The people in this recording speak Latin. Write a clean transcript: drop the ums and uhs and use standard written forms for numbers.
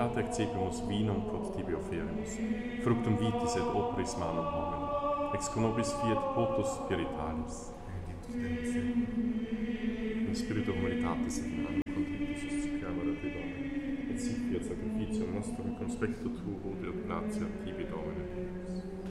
Peccato excepimus vinum quod tibi offerimus, fructum vitis et operis manum homini, ex nobis fiat votus spiritualis. In spiritu humilitatis et in animo contritus suscipiamur a te, Domine, et sic fiat sacrificium nostrum conspecto tuo et gratia tibi, Domine Deus.